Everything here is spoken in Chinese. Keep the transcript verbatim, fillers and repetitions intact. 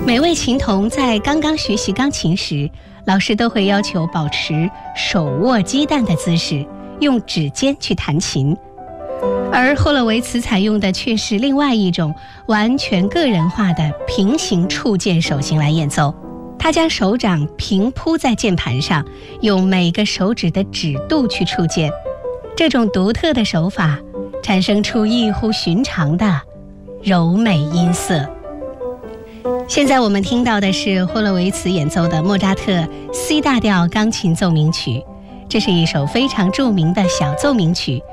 每位琴童在刚刚学习钢琴时，老师都会要求保持手握鸡蛋的姿势，用指尖去弹琴。而霍洛维茨采用的却是另外一种完全个人化的平行触键手型来演奏。他将手掌平铺在键盘上，用每个手指的指度去触键。这种独特的手法产生出异乎寻常的柔美音色。现在我们听到的是霍洛维茨演奏的莫扎特 C 大调钢琴奏鸣曲，这是一首非常著名的小奏鸣曲，